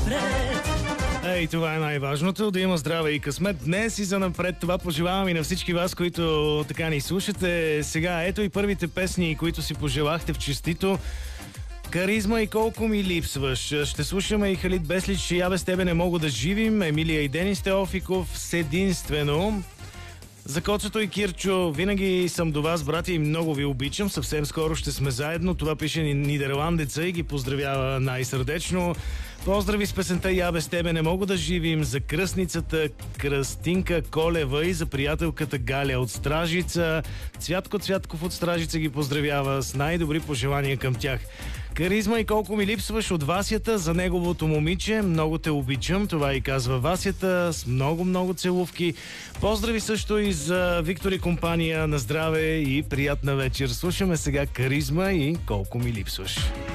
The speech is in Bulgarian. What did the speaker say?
занапред. Ей, това е най-важното, да има здраве и късмет днес и занапред. Това пожелавам и на всички вас, които така ни слушате. Сега ето и първите песни, които си пожелахте в честито. Каризма и колко ми липсваш. Ще слушаме и Халид Беслич, че я без тебе не мога да живим. Емилия и Денис Теофиков с единствено. За Коцето и Кирчо, винаги съм до вас, брати, и много ви обичам. Съвсем скоро ще сме заедно. Това пише нидерландеца и ги поздравява най-сърдечно. Поздрави с песента "Я без тебе не мога да живим" за кръстницата Кръстинка Колева и за приятелката Галя от Стражица. Цвятко Цвятков от Стражица ги поздравява с най-добри пожелания към тях. Каризма и колко ми липсваш от Васята за неговото момиче. Много те обичам. Това и казва Васята с много целувки. Поздрави също и за Виктор и компания. На здраве и приятна вечер. Слушаме сега Каризма и колко ми липсваш.